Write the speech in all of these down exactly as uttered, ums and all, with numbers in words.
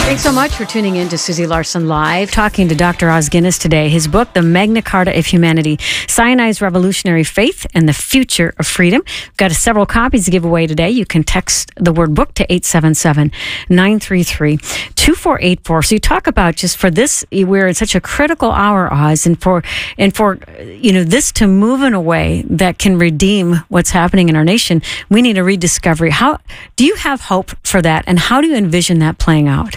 Thanks so much for tuning in to Susie Larson Live, talking to Doctor Os Guinness today. His book, The Magna Carta of Humanity, Sinai's Revolutionary Faith and the Future of Freedom. We've got several copies to give away today. You can text the word book to eight seven seven, nine three three, two four eight four. So you talk about just for this, we're in such a critical hour, Oz, and for, and for, you know, this to move in a way that can redeem what's happening in our nation, we need a rediscovery. How do you have hope for that, and how do you envision that playing out?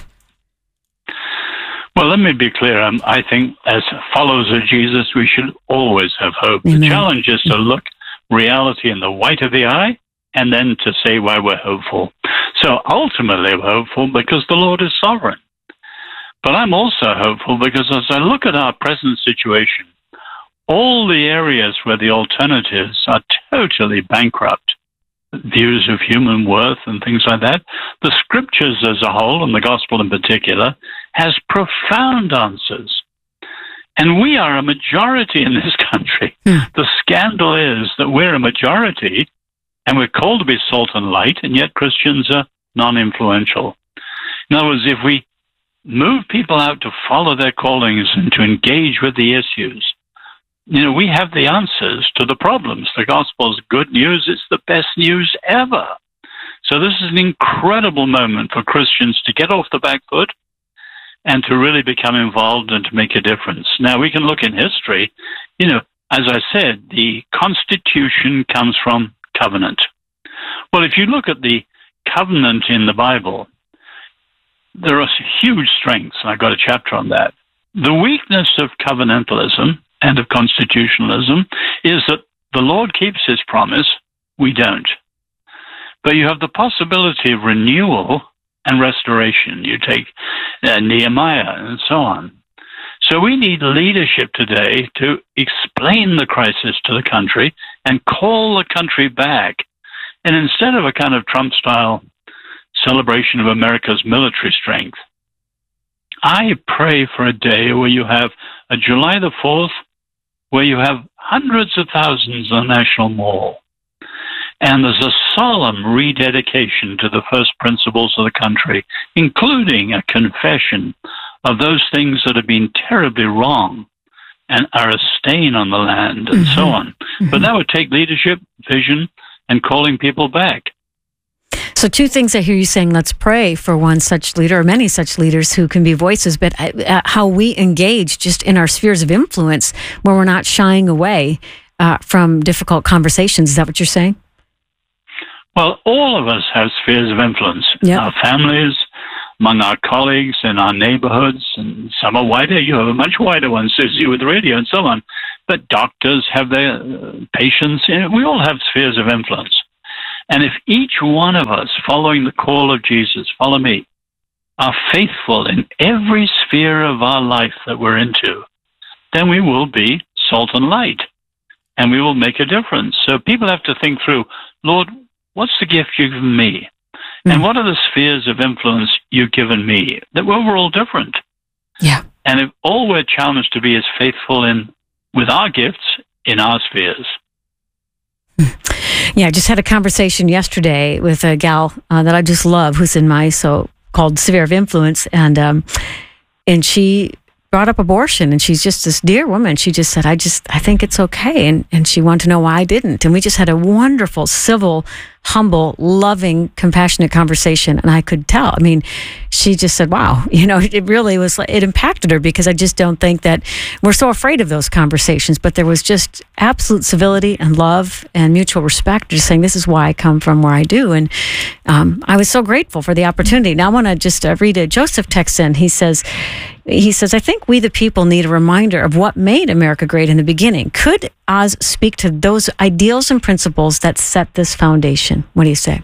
Well, let me be clear. Um, I think as followers of Jesus, we should always have hope. Amen. The challenge is to look reality in the white of the eye and then to say why we're hopeful. So ultimately, we're hopeful because the Lord is sovereign. But I'm also hopeful because as I look at our present situation, all the areas where the alternatives are totally bankrupt, views of human worth and things like that, the scriptures as a whole, and the gospel in particular, has profound answers. And we are a majority in this country. Mm. The scandal is that we're a majority, and we're called to be salt and light, and yet Christians are non-influential. In other words, if we move people out to follow their callings and to engage with the issues, you know, we have the answers to the problems. The gospel is good news. It's the best news ever. So this is an incredible moment for Christians to get off the back foot and to really become involved and to make a difference. Now, we can look in history. You know, as I said, the Constitution comes from covenant. Well, if you look at the covenant in the Bible, there are huge strengths, and I've got a chapter on that. The weakness of covenantalism and of constitutionalism is that the Lord keeps his promise, we don't. But you have the possibility of renewal and restoration. You take uh, Nehemiah and so on. So we need leadership today to explain the crisis to the country and call the country back. And instead of a kind of Trump-style celebration of America's military strength, I pray for a day where you have a July the fourth, where you have hundreds of thousands on the National Mall. And there's a solemn rededication to the first principles of the country, including a confession of those things that have been terribly wrong and are a stain on the land and mm-hmm. so on. Mm-hmm. But that would take leadership, vision, and calling people back. So two things I hear you saying: let's pray for one such leader, or many such leaders who can be voices, but uh, how we engage just in our spheres of influence where we're not shying away uh, from difficult conversations. Is that what you're saying? Well, all of us have spheres of influence. Yep. Our families, among our colleagues, in our neighborhoods, and some are wider. You have a much wider one, Susie, with radio and so on. But doctors have their uh, patients. You know, we all have spheres of influence. And if each one of us, following the call of Jesus, follow me, are faithful in every sphere of our life that we're into, then we will be salt and light, and we will make a difference. So people have to think through, Lord, what's the gift you've given me? Mm. And what are the spheres of influence you've given me? That we're all different. Yeah. And if all we're challenged to be is faithful in with our gifts in our spheres. Yeah, I just had a conversation yesterday with a gal uh, that I just love, who's in my so-called sphere of influence, and um, and she brought up abortion, and she's just this dear woman. She just said, I just, I think it's okay, and, and she wanted to know why I didn't. And we just had a wonderful, civil, humble, loving, compassionate conversation, and I could tell. I mean, she just said, wow, you know, it really was, it impacted her, because I just don't think that we're so afraid of those conversations, but there was just absolute civility and love and mutual respect, just saying, this is why I come from where I do. And um, I was so grateful for the opportunity. Now I want to just uh, read a Joseph text in. He says, He says, I think we the people need a reminder of what made America great in the beginning. Could Oz speak to those ideals and principles that set this foundation? What do you say?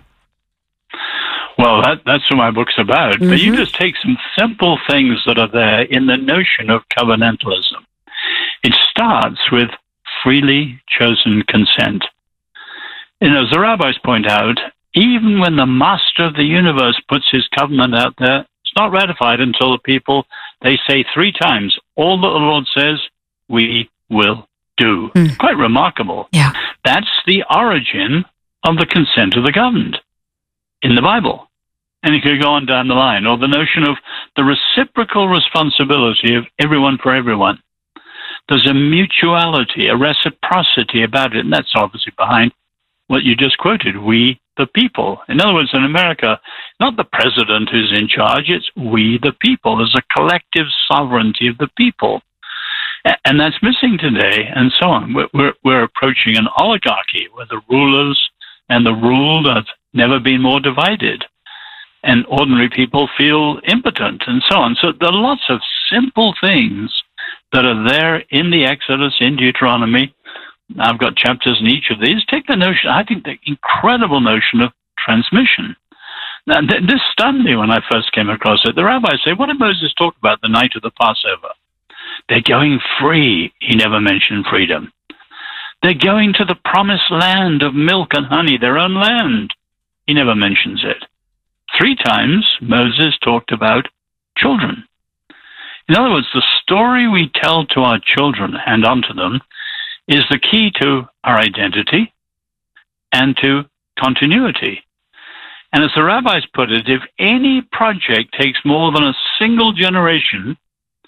Well, that, that's what my book's about. Mm-hmm. But you just take some simple things that are there in the notion of covenantalism. It starts with freely chosen consent. You know, as the rabbis point out, even when the master of the universe puts his covenant out there, it's not ratified until the people, they say three times, all that the Lord says, we will do. Mm. Quite remarkable. Yeah. That's the origin of the consent of the governed in the Bible. And you could go on down the line. Or the notion of the reciprocal responsibility of everyone for everyone. There's a mutuality, a reciprocity about it, and that's obviously behind what you just quoted, we the people. In other words, in America, not the president who's in charge, it's we the people. There's a collective sovereignty of the people. And that's missing today, and so on. We're, we're, we're approaching an oligarchy where the rulers and the ruled have never been more divided, and ordinary people feel impotent, and so on. So there are lots of simple things that are there in the Exodus, in Deuteronomy. I've got chapters in each of these. Take the notion, I think the incredible notion of transmission. Now, th- this stunned me when I first came across it. The rabbis say, what did Moses talk about the night of the Passover? They're going free. He never mentioned freedom. They're going to the promised land of milk and honey, their own land. He never mentions it. Three times, Moses talked about children. In other words, the story we tell to our children and unto them is the key to our identity and to continuity. And as the rabbis put it, if any project takes more than a single generation,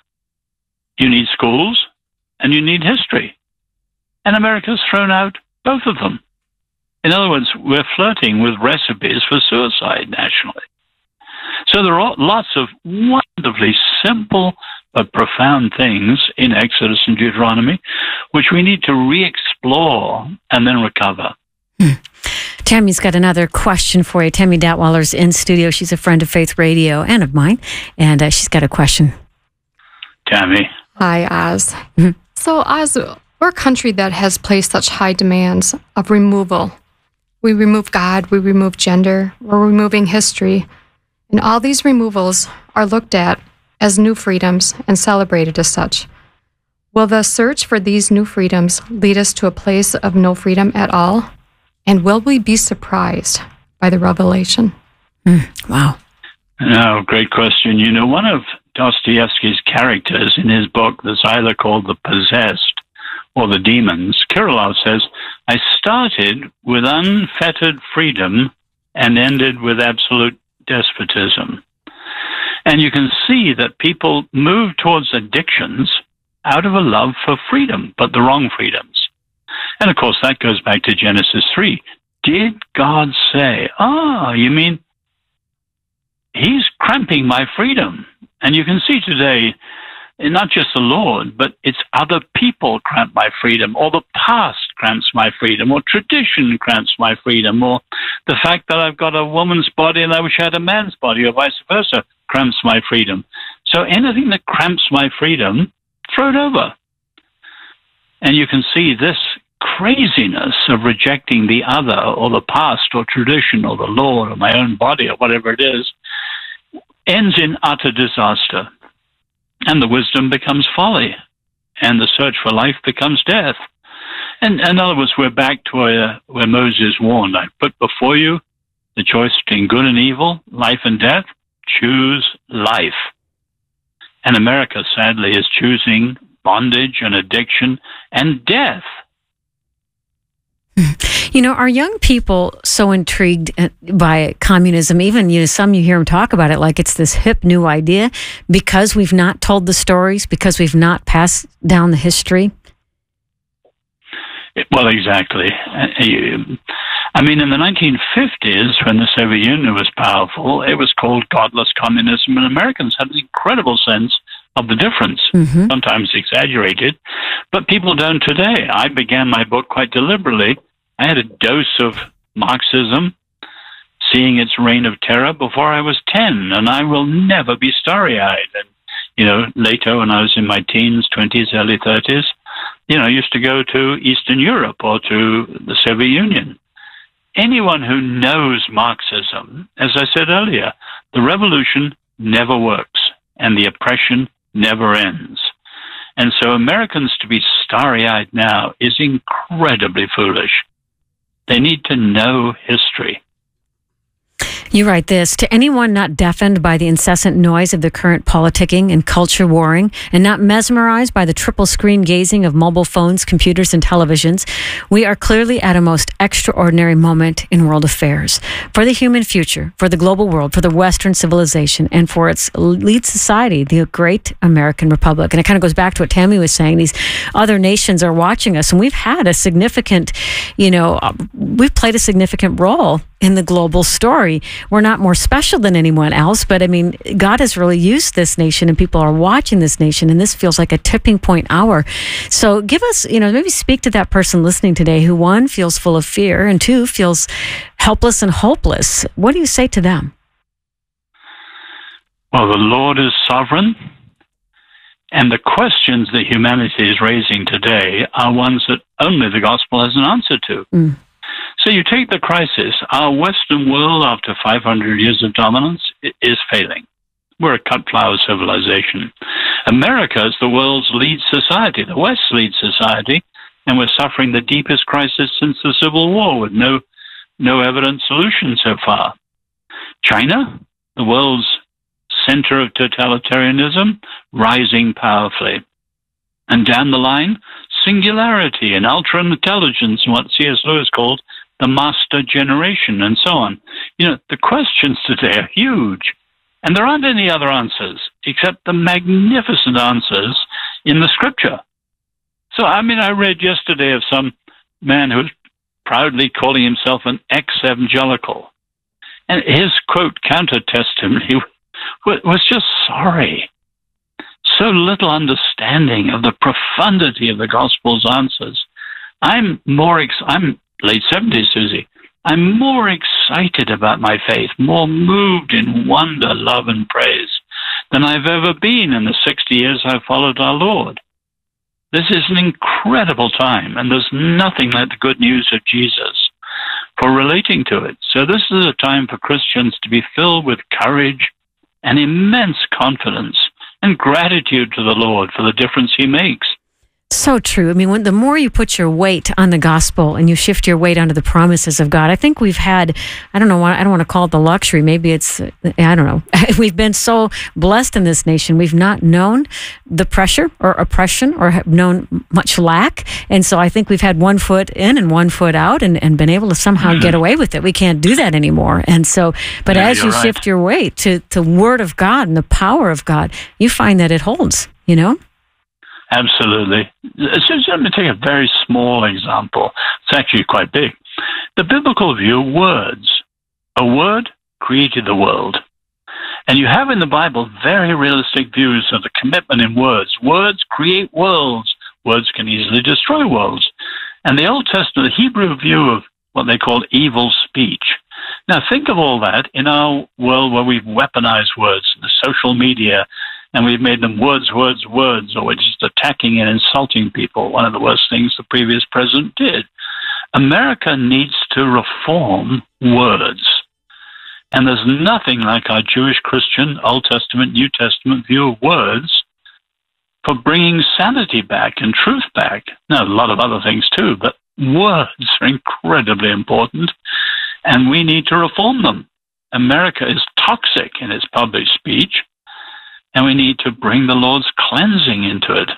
you need schools and you need history. And America's thrown out both of them. In other words, we're flirting with recipes for suicide nationally. So there are lots of wonderfully simple but profound things in Exodus and Deuteronomy, which we need to re-explore and then recover. Hmm. Tammy's got another question for you. Tammy Datwaller's in studio. She's a friend of Faith Radio and of mine, and uh, she's got a question. Tammy. Hi, Oz. Mm-hmm. So, Oz, we're a country that has placed such high demands of removal. We remove God, we remove gender, we're removing history, and all these removals are looked at as new freedoms and celebrated as such. Will the search for these new freedoms lead us to a place of no freedom at all? And will we be surprised by the revelation? Mm, wow. No, great question. You know, one of Dostoevsky's characters in his book that's either called The Possessed or The Demons, Kirillov says, I started with unfettered freedom and ended with absolute despotism. And you can see that people move towards addictions out of a love for freedom, but the wrong freedoms. And of course, that goes back to Genesis three. Did God say, ah, you mean he's cramping my freedom? And you can see today, not just the Lord, but it's other people cramp my freedom, or the past cramps my freedom, or tradition cramps my freedom, or the fact that I've got a woman's body and I wish I had a man's body, or vice versa, cramps my freedom. So anything that cramps my freedom, throw it over. And you can see this craziness of rejecting the other, or the past, or tradition, or the Lord, or my own body, or whatever it is, ends in utter disaster. And the wisdom becomes folly, and the search for life becomes death. And in other words, we're back to where, where Moses warned, I put before you the choice between good and evil, life and death. Choose life. And America, sadly, is choosing bondage and addiction and death. You know, are young people so intrigued by communism? Even, you know, some you hear them talk about it like it's this hip new idea because we've not told the stories, because we've not passed down the history? Well, exactly. I mean, in the nineteen fifties, when the Soviet Union was powerful, it was called godless communism, and Americans had an incredible sense of the difference, mm-hmm. sometimes exaggerated, but people don't today. I began my book quite deliberately. I had a dose of Marxism, seeing its reign of terror before I was ten, and I will never be starry-eyed. And, you know, later when I was in my teens, twenties, early thirties, you know, I used to go to Eastern Europe or to the Soviet Union. Anyone who knows Marxism, as I said earlier, the revolution never works and the oppression never ends. And so Americans to be starry-eyed now is incredibly foolish. They need to know history. You write this, to anyone not deafened by the incessant noise of the current politicking and culture warring, and not mesmerized by the triple screen gazing of mobile phones, computers, and televisions, we are clearly at a most extraordinary moment in world affairs. For the human future, for the global world, for the Western civilization, and for its lead society, the great American Republic. And it kind of goes back to what Tammy was saying. These other nations are watching us, and we've had a significant, you know, we've played a significant role in the global story. We're not more special than anyone else, but I mean, God has really used this nation and people are watching this nation, and this feels like a tipping point hour. So give us, you know, maybe speak to that person listening today who, one, feels full of fear, and two, feels helpless and hopeless. What do you say to them? Well, the Lord is sovereign, and the questions that humanity is raising today are ones that only the gospel has an answer to. Mm. So you take the crisis. Our Western world, after five hundred years of dominance, is failing. We're a cut flower civilization. America is the world's lead society, the West's lead society, and we're suffering the deepest crisis since the Civil War with no, no evident solution so far. China, the world's center of totalitarianism, rising powerfully. And down the line, singularity and ultra-intelligence, what C S Lewis called the master generation, and so on. You know, the questions today are huge, and there aren't any other answers except the magnificent answers in the scripture. So, I mean, I read yesterday of some man who's proudly calling himself an ex-evangelical, and his, quote, counter-testimony was just sorry. So little understanding of the profundity of the gospel's answers. I'm more, ex- I'm late seventies, Susie. I'm more excited about my faith, more moved in wonder, love, and praise than I've ever been in the sixty years I've followed our Lord. This is an incredible time, and there's nothing like the good news of Jesus for relating to it. So this is a time for Christians to be filled with courage and immense confidence and gratitude to the Lord for the difference he makes. So true. I mean, when the more you put your weight on the gospel and you shift your weight onto the promises of God, I think we've had, I don't know, I don't want to call it the luxury. Maybe it's, I don't know. We've been so blessed in this nation. We've not known the pressure or oppression or have known much lack. And so I think we've had one foot in and one foot out and, and been able to somehow mm-hmm. get away with it. We can't do that anymore. And so, but yeah, as you right. shift your weight to the word of God and the power of God, you find that it holds, you know? Absolutely. So let me take a very small example. It's actually quite big. The biblical view, words. A word created the world. And you have in the Bible very realistic views of the commitment in words. Words create worlds. Words can easily destroy worlds. And the Old Testament, the Hebrew view of what they call evil speech. Now think of all that in our world where we've weaponized words, the social media, and we've made them words, words, words, or we're just attacking and insulting people, one of the worst things the previous president did. America needs to reform words. And there's nothing like our Jewish, Christian, Old Testament, New Testament view of words for bringing sanity back and truth back. Now, a lot of other things too, but words are incredibly important, and we need to reform them. America is toxic in its public speech, and we need to bring the Lord's cleansing into it.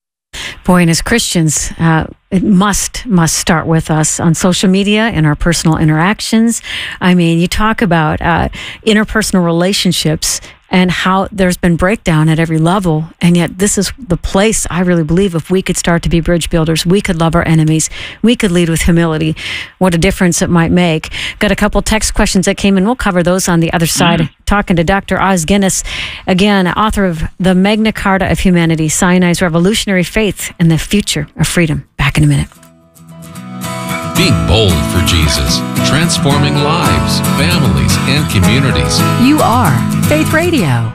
Boy, and as Christians, uh, it must, must start with us on social media and our personal interactions. I mean, you talk about uh, interpersonal relationships and how there's been breakdown at every level. And yet this is the place, I really believe, if we could start to be bridge builders, we could love our enemies, we could lead with humility, what a difference it might make. Got a couple text questions that came in. We'll cover those on the other side. Mm-hmm. Talking to Doctor Os Guinness, again, author of The Magna Carta of Humanity, Sinai's Revolutionary Faith and the Future of Freedom. Back in a minute. Being bold for Jesus, transforming lives, families, and communities. You are Faith Radio.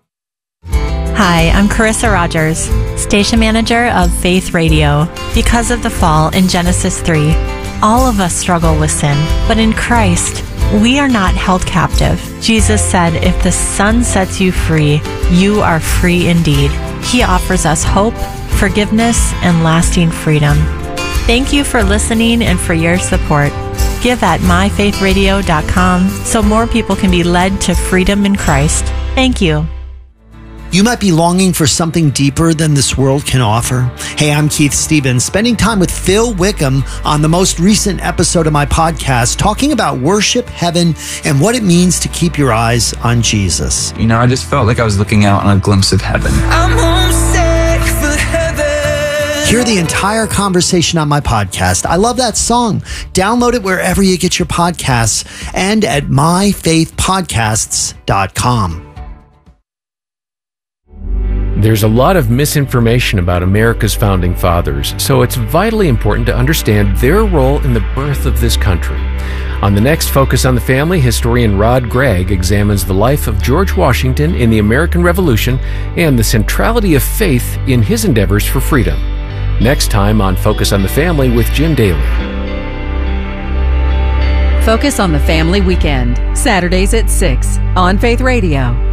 Hi, I'm Carissa Rogers, station manager of Faith Radio. Because of the fall in Genesis three, all of us struggle with sin, but in Christ, we are not held captive. Jesus said, if the Son sets you free, you are free indeed. He offers us hope, forgiveness, and lasting freedom. Thank you for listening and for your support. Give at my faith radio dot com so more people can be led to freedom in Christ. Thank you. You might be longing for something deeper than this world can offer. Hey, I'm Keith Stevens, spending time with Phil Wickham on the most recent episode of my podcast, talking about worship, heaven, and what it means to keep your eyes on Jesus. You know, I just felt like I was looking out on a glimpse of heaven. I'm homesick for heaven. Hear the entire conversation on my podcast. I love that song. Download it wherever you get your podcasts and at my faith podcasts dot com. There's a lot of misinformation about America's founding fathers, so it's vitally important to understand their role in the birth of this country. On the next Focus on the Family, historian Rod Gregg examines the life of George Washington in the American Revolution and the centrality of faith in his endeavors for freedom. Next time on Focus on the Family with Jim Daly. Focus on the Family Weekend, Saturdays at six on Faith Radio.